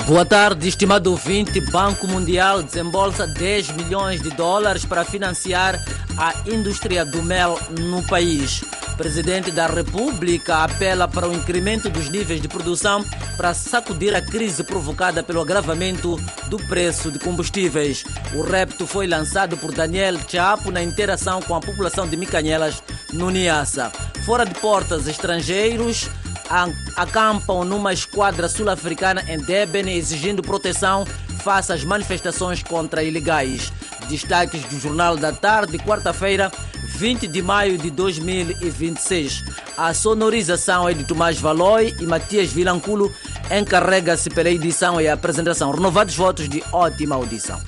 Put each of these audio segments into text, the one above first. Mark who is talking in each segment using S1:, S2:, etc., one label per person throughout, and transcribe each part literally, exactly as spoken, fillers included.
S1: Boa tarde, estimado ouvinte. Banco Mundial desembolsa dez milhões de dólares para financiar a indústria do mel no país. Presidente da República apela para o incremento dos níveis de produção para sacudir a crise provocada pelo agravamento do preço de combustíveis. O repto foi lançado por Daniel Chapo na interação com a população de Micanhelas, no Niassa. Fora de portas, estrangeiros acampam numa esquadra sul-africana em Durban exigindo proteção face às manifestações contra ilegais. Destaques do Jornal da Tarde, quarta-feira, vinte de maio de dois mil e vinte e seis. A sonorização é de Tomás Valoi e Matias Vilanculo encarrega-se pela edição e apresentação. Renovados votos de ótima audição.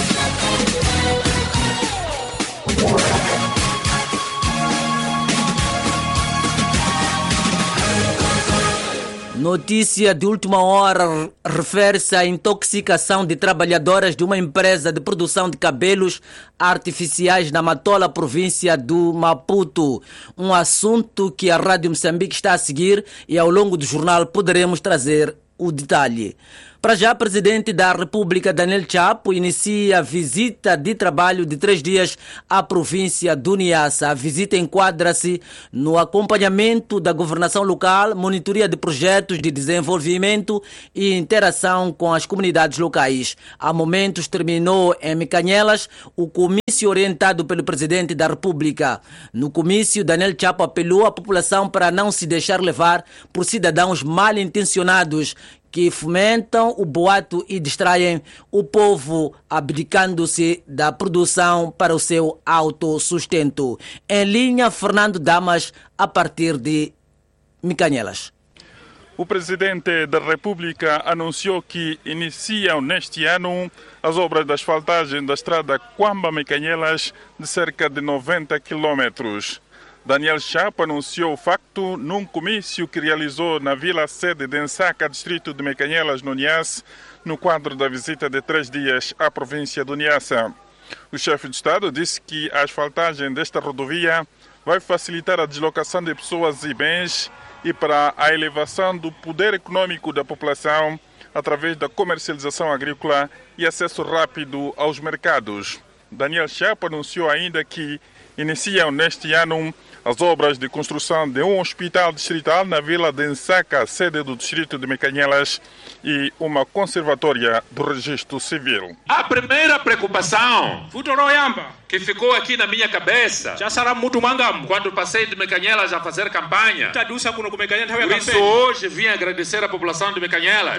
S1: Notícia de última hora refere-se à intoxicação de trabalhadoras de uma empresa de produção de cabelos artificiais na Matola, província do Maputo. Um assunto que a Rádio Moçambique está a seguir e ao longo do jornal poderemos trazer o detalhe. Para já, o presidente da República, Daniel Chapo, inicia a visita de trabalho de três dias à província do Niassa. A visita enquadra-se no acompanhamento da governação local, monitoria de projetos de desenvolvimento e interação com as comunidades locais. Há momentos terminou em Micanhelas o comício orientado pelo presidente da República. No comício, Daniel Chapo apelou à população para não se deixar levar por cidadãos mal intencionados que fomentam o boato e distraem o povo, abdicando-se da produção para o seu autossustento. Em linha, Fernando Damas, a partir de Micanhelas.
S2: O presidente da República anunciou que iniciam neste ano as obras de asfaltagem da estrada Quamba-Micanhelas de cerca de noventa quilômetros. Daniel Chapo anunciou o facto num comício que realizou na vila sede de Nsaka, distrito de Micanhelas, no Niassa, no quadro da visita de três dias à província do Niassa. O chefe de Estado disse que a asfaltagem desta rodovia vai facilitar a deslocação de pessoas e bens e para a elevação do poder econômico da população através da comercialização agrícola e acesso rápido aos mercados. Daniel Chapo anunciou ainda que iniciam neste ano as obras de construção de um hospital distrital na vila de Nsaka, sede do distrito de Micanhelas, e uma conservatória do registro civil.
S3: A primeira preocupação que ficou aqui na minha cabeça quando passei de Micanhelas a fazer campanha, por isso hoje vim agradecer a população de Micanhelas.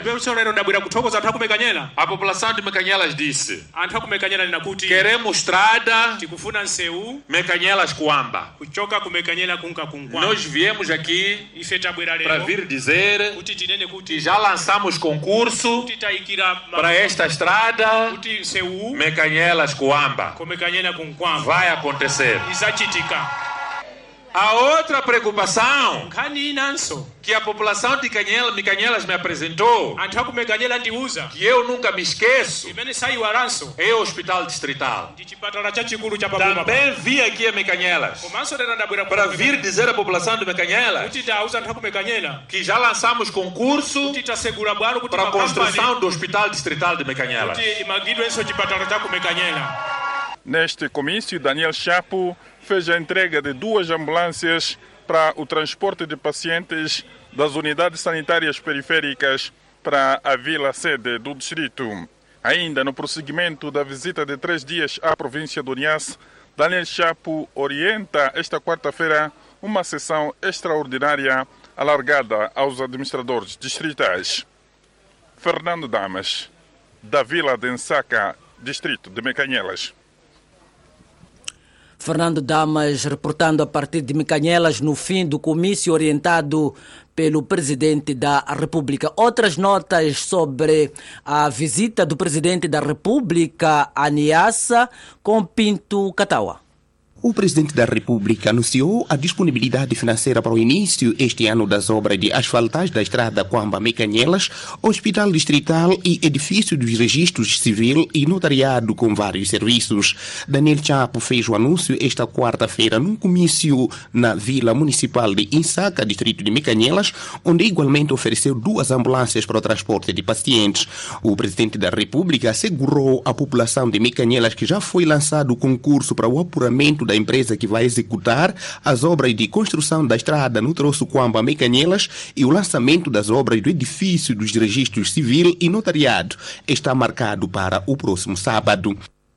S3: A população de Micanhelas disse: queremos estrada Micanhelas Quamba. Nós viemos aqui para vir dizer que já lançamos concurso para esta estrada Micanhelas Quamba. Vai acontecer. A outra preocupação que a população de Micanhelas me apresentou, que eu nunca me esqueço, é o hospital distrital. Também vim aqui a Micanhelas para vir dizer à população de Micanhelas que já lançamos concurso para a construção do hospital distrital de Micanhelas.
S2: Neste comício, Daniel Chapo fez a entrega de duas ambulâncias para o transporte de pacientes das unidades sanitárias periféricas para a vila sede do distrito. Ainda no prosseguimento da visita de três dias à província do Niassa, Daniel Chapo orienta esta quarta-feira uma sessão extraordinária alargada aos administradores distritais. Fernando Damas, da vila de Nsaka, distrito de Micanhelas.
S1: Fernando Damas reportando a partir de Micanhelas no fim do comício orientado pelo presidente da República. Outras notas sobre a visita do presidente da República a Niassa com Pinto Katawa.
S4: O Presidente da República anunciou a disponibilidade financeira para o início este ano das obras de asfaltagem da estrada Quamba-Mecanhelas, Hospital Distrital e edifício dos registros civil e notariado com vários serviços. Daniel Chapo fez o anúncio esta quarta-feira num comício na Vila Municipal de Insaca, distrito de Mecanhelas, onde igualmente ofereceu duas ambulâncias para o transporte de pacientes. O Presidente da República assegurou à população de Mecanhelas que já foi lançado o concurso para o apuramento da empresa que vai executar as obras de construção da estrada no troço Quamba-Mecanhelas e o lançamento das obras do edifício dos registros civil e notariado está marcado para o próximo sábado.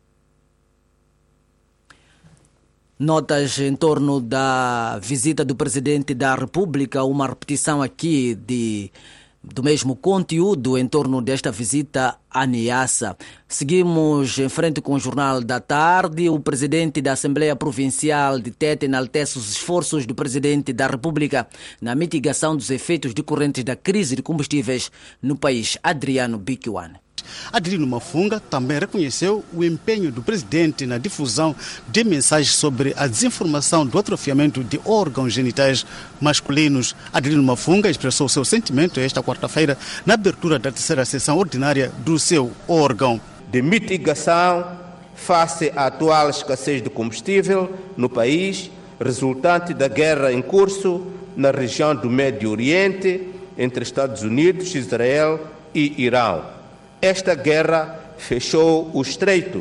S1: Notas em torno da visita do Presidente da República, uma repetição aqui de do mesmo conteúdo em torno desta visita a Niassa. Seguimos em frente com o Jornal da Tarde. O Presidente da Assembleia Provincial de Tete enaltece os esforços do Presidente da República na mitigação dos efeitos decorrentes da crise de combustíveis no país. Adriano Bikiwan.
S5: Adelino Mafunga também reconheceu o empenho do presidente na difusão de mensagens sobre a desinformação do atrofiamento de órgãos genitais masculinos. Adelino Mafunga expressou seu sentimento esta quarta-feira na abertura da terceira sessão ordinária do seu órgão.
S6: De mitigação face à atual escassez de combustível no país, resultante da guerra em curso na região do Médio Oriente entre Estados Unidos, Israel e Irão. Esta guerra fechou o estreito,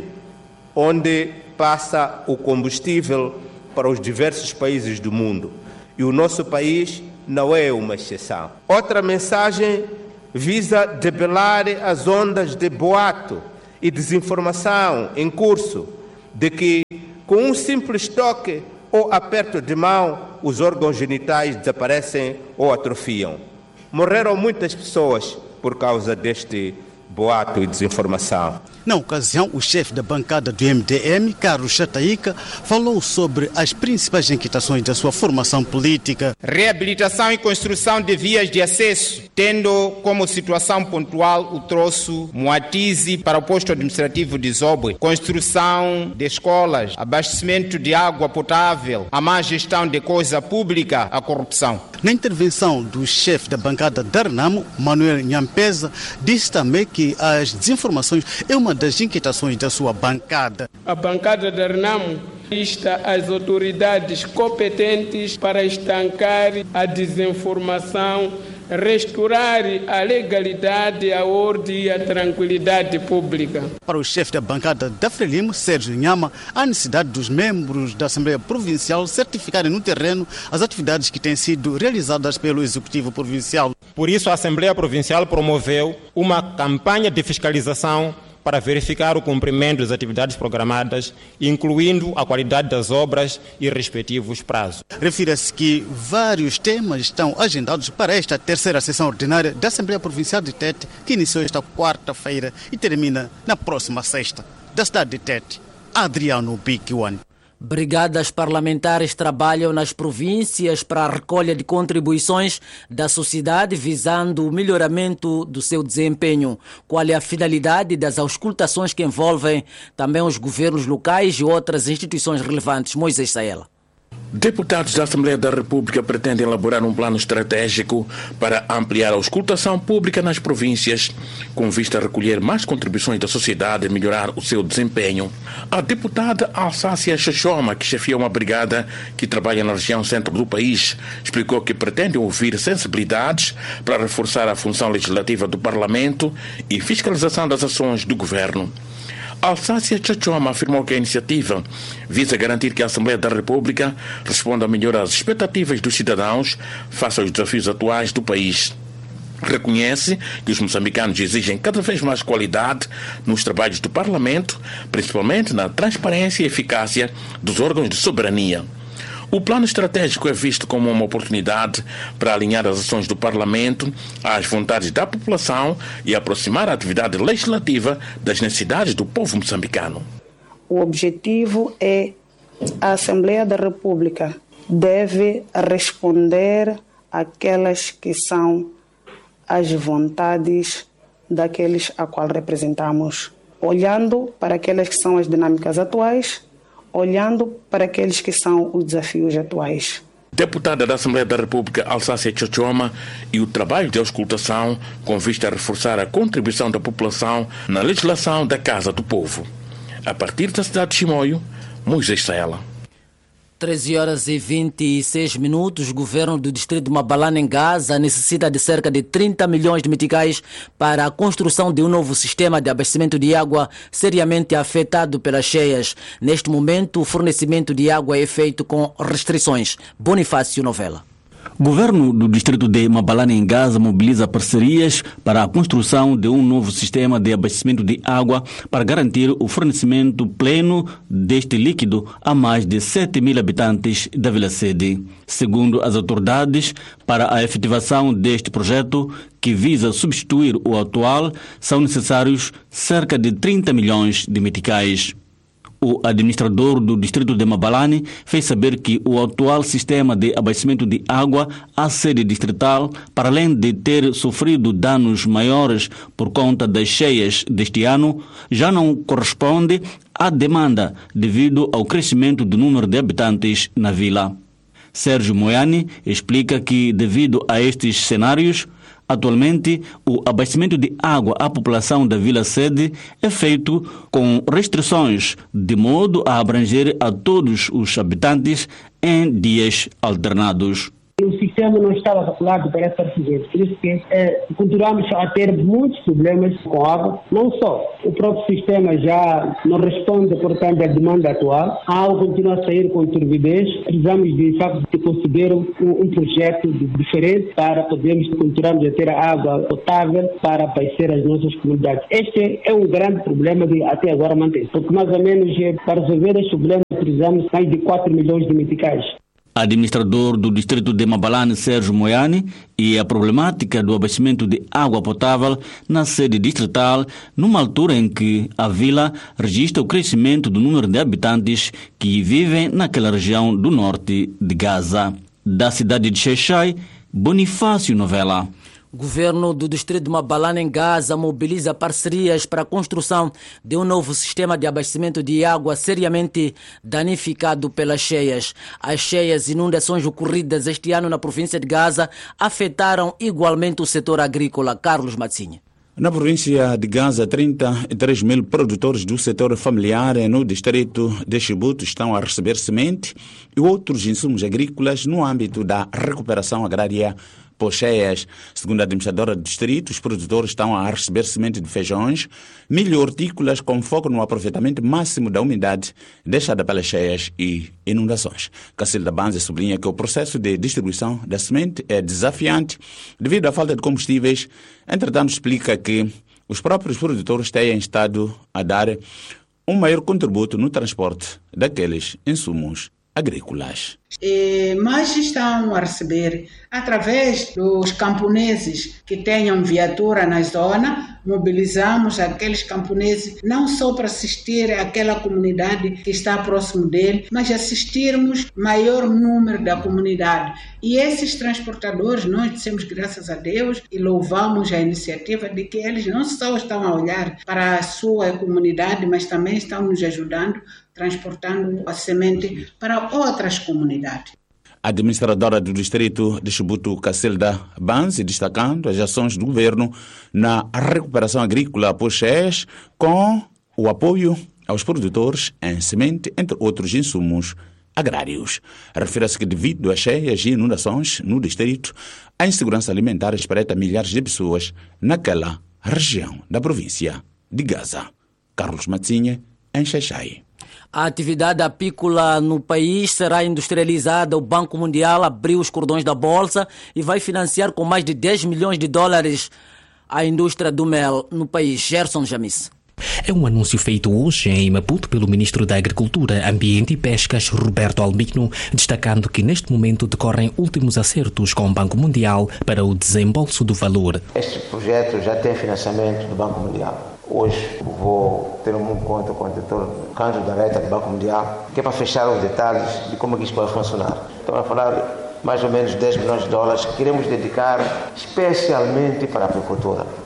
S6: onde passa o combustível para os diversos países do mundo. E o nosso país não é uma exceção. Outra mensagem visa debelar as ondas de boato e desinformação em curso de que, com um simples toque ou aperto de mão, os órgãos genitais desaparecem ou atrofiam. Morreram muitas pessoas por causa deste boato e desinformação.
S5: Na ocasião, o chefe da bancada do M D M, Carlos Chataíca, falou sobre as principais inquietações da sua formação política.
S7: Reabilitação e construção de vias de acesso, tendo como situação pontual o troço Moatize para o posto administrativo de Zobre, construção de escolas, abastecimento de água potável, a má gestão de coisa pública, a corrupção.
S5: Na intervenção do chefe da bancada da Renamo, Manuel Nhampeza, disse também que as desinformações é uma das inquietações da sua bancada.
S8: A bancada da Renamo insta as autoridades competentes para estancar a desinformação, restaurar a legalidade, a ordem e a tranquilidade pública.
S5: Para o chefe da bancada da Frelimo, Sérgio Nhama, a necessidade dos membros da Assembleia Provincial certificarem no terreno as atividades que têm sido realizadas pelo Executivo Provincial.
S9: Por isso, a Assembleia Provincial promoveu uma campanha de fiscalização para verificar o cumprimento das atividades programadas, incluindo a qualidade das obras e respectivos prazos.
S5: Refira-se que vários temas estão agendados para esta terceira sessão ordinária da Assembleia Provincial de Tete, que iniciou esta quarta-feira e termina na próxima sexta. Da cidade de Tete, Adriano Bikiwan.
S1: Brigadas parlamentares trabalham nas províncias para a recolha de contribuições da sociedade visando o melhoramento do seu desempenho. Qual é a finalidade das auscultações que envolvem também os governos locais e outras instituições relevantes? Moisés Saela.
S10: Deputados da Assembleia da República pretendem elaborar um plano estratégico para ampliar a auscultação pública nas províncias, com vista a recolher mais contribuições da sociedade e melhorar o seu desempenho. A deputada Alsácia Xoxoma, que chefia uma brigada que trabalha na região centro do país, explicou que pretendem ouvir sensibilidades para reforçar a função legislativa do Parlamento e fiscalização das ações do governo. Alsácia Xoxoma afirmou que a iniciativa visa garantir que a Assembleia da República responda melhor às expectativas dos cidadãos face aos desafios atuais do país. Reconhece que os moçambicanos exigem cada vez mais qualidade nos trabalhos do Parlamento, principalmente na transparência e eficácia dos órgãos de soberania. O plano estratégico é visto como uma oportunidade para alinhar as ações do Parlamento às vontades da população e aproximar a atividade legislativa das necessidades do povo moçambicano.
S11: O objetivo é a Assembleia da República deve responder àquelas que são as vontades daqueles a qual representamos, olhando para aquelas que são as dinâmicas atuais, olhando para aqueles que são os desafios atuais.
S10: Deputada da Assembleia da República, Alsácia Chochoma, e o trabalho de auscultação com vista a reforçar a contribuição da população na legislação da Casa do Povo. A partir da cidade de Chimoio, Moisés Saela.
S1: treze horas e vinte e seis minutos. O governo do distrito de Mabalane, em Gaza, necessita de cerca de trinta milhões de meticais para a construção de um novo sistema de abastecimento de água seriamente afetado pelas cheias. Neste momento, o fornecimento de água é feito com restrições. Bonifácio Novela.
S12: O governo do distrito de Mabalane, em Gaza, mobiliza parcerias para a construção de um novo sistema de abastecimento de água para garantir o fornecimento pleno deste líquido a mais de sete mil habitantes da Vila Sede. Segundo as autoridades, para a efetivação deste projeto, que visa substituir o atual, são necessários cerca de trinta milhões de meticais. O administrador do distrito de Mabalane fez saber que o atual sistema de abastecimento de água à sede distrital, para além de ter sofrido danos maiores por conta das cheias deste ano, já não corresponde à demanda devido ao crescimento do número de habitantes na vila. Sérgio Moiani explica que, devido a estes cenários, atualmente, o abastecimento de água à população da Vila Sede é feito com restrições, de modo a abranger a todos os habitantes em dias alternados.
S13: O sistema não estava calculado para essa residência, por isso que eh, continuamos a ter muitos problemas com água. Não só o próprio sistema já não responde, portanto, à demanda atual, a água continua a sair com turbidez. Precisamos, de facto, de conseguir um, um projeto diferente para podermos continuar a ter água potável para abastecer as nossas comunidades. Este é um grande problema de até agora manter, porque mais ou menos para resolver este problema precisamos mais de quatro milhões de meticais.
S12: Administrador do distrito de Mabalane, Sérgio Moiani, e a problemática do abastecimento de água potável na sede distrital, numa altura em que a vila registra o crescimento do número de habitantes que vivem naquela região do norte de Gaza. Da cidade de Xai-Xai, Bonifácio Novela.
S1: O governo do distrito de Mabalane, em Gaza, mobiliza parcerias para a construção de um novo sistema de abastecimento de água seriamente danificado pelas cheias. As cheias e inundações ocorridas este ano na província de Gaza afetaram igualmente o setor agrícola. Carlos Matsinha.
S14: Na província de Gaza, trinta e três mil produtores do setor familiar no distrito de Chibuto estão a receber semente e outros insumos agrícolas no âmbito da recuperação agrária por cheias. Segundo a administradora do distrito, os produtores estão a receber semente de feijões, milho e hortícolas com foco no aproveitamento máximo da umidade deixada pelas cheias e inundações. Cacilda Banza sublinha que o processo de distribuição da semente é desafiante devido à falta de combustíveis. Entretanto, explica que os próprios produtores têm estado a dar um maior contributo no transporte daqueles insumos agrícolas.
S15: E mais estão a receber através dos camponeses que tenham viatura na zona. Mobilizamos aqueles camponeses não só para assistir àquela comunidade que está próximo dele, mas assistirmos maior número da comunidade. E esses transportadores, nós dissemos graças a Deus e louvamos a iniciativa de que eles não só estão a olhar para a sua comunidade, mas também estão nos ajudando, transportando a semente para outras comunidades.
S14: A administradora do distrito de Chibuto, Cacilda Banzi, destacando as ações do governo na recuperação agrícola após cheias, com o apoio aos produtores em semente, entre outros insumos agrários. Refere-se que, devido às cheias e inundações no distrito, a insegurança alimentar espreita milhares de pessoas naquela região da província de Gaza. Carlos Matsinha, em Xai-Xai.
S1: A atividade apícola no país será industrializada. O Banco Mundial abriu os cordões da Bolsa e vai financiar com mais de dez milhões de dólares a indústria do mel no país. Gerson Jamis.
S16: É um anúncio feito hoje em Maputo pelo Ministro da Agricultura, Ambiente e Pescas, Roberto Albino, destacando que neste momento decorrem últimos acertos com o Banco Mundial para o desembolso do valor.
S17: Este projeto já tem financiamento do Banco Mundial. Hoje vou ter um encontro com o diretor Cândido da Reta do Banco Mundial, que é para fechar os detalhes de como isso pode funcionar. Estamos a falar mais ou menos dez milhões de dólares que queremos dedicar especialmente para a agricultura.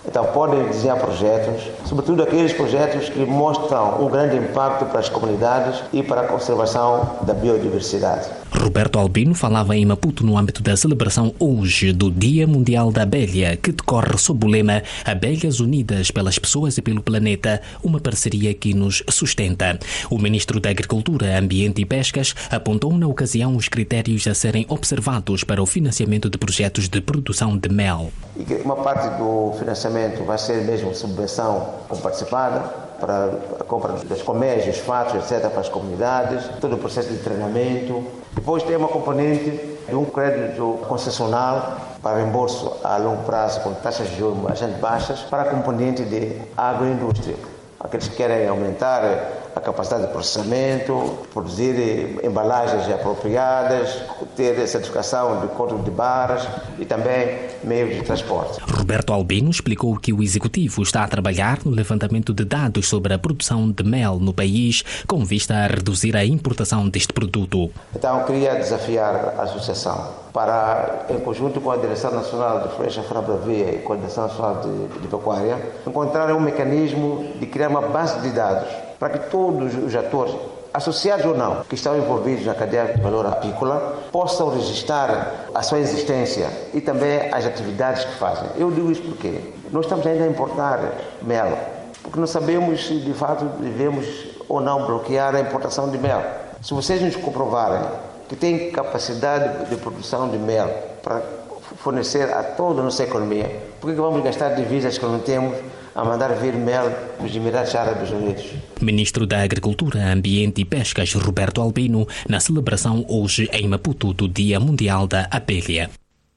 S17: Então podem desenhar projetos, sobretudo aqueles projetos que mostram um grande impacto para as comunidades e para a conservação da biodiversidade.
S16: Roberto Albino falava em Maputo no âmbito da celebração hoje do Dia Mundial da Abelha, que decorre sob o lema Abelhas Unidas pelas Pessoas e pelo Planeta, uma parceria que nos sustenta. O ministro da Agricultura, Ambiente e Pescas apontou na ocasião os critérios a serem observados para o financiamento de projetos de produção de mel.
S17: Uma parte do financiamento vai ser mesmo subvenção comparticipada para a compra das colmeias, os fatos, etcétera, para as comunidades, todo o processo de treinamento. Depois tem uma componente de um crédito concessional para reembolso a longo prazo com taxas de juros bastante baixas para a componente de agroindústria. Aqueles que querem aumentar a capacidade de processamento, produzir embalagens apropriadas, ter certificação de código de barras e também meios de transporte.
S16: Roberto Albino explicou que o Executivo está a trabalhar no levantamento de dados sobre a produção de mel no país, com vista a reduzir a importação deste produto.
S17: Então, queria desafiar a Associação para, em conjunto com a Direção Nacional de Floresta Franabravia e com a Direção Nacional de, de Pecuária, encontrar um mecanismo de criar uma base de dados para que todos os atores, associados ou não, que estão envolvidos na cadeia de valor apícola, possam registrar a sua existência e também as atividades que fazem. Eu digo isso porque nós estamos ainda a importar mel, porque não sabemos se de fato devemos ou não bloquear a importação de mel. Se vocês nos comprovarem que têm capacidade de produção de mel para fornecer a toda a nossa economia, por que vamos gastar divisas que não temos a mandar vir mel dos Emirados Árabes Unidos?
S16: Ministro da Agricultura, Ambiente e Pescas, Roberto Albino, na celebração hoje em Maputo do Dia Mundial da Abelha.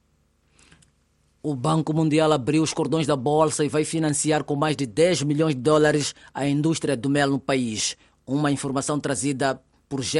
S1: O Banco Mundial abriu os cordões da Bolsa e vai financiar com mais de dez milhões de dólares a indústria do mel no país. Uma informação trazida por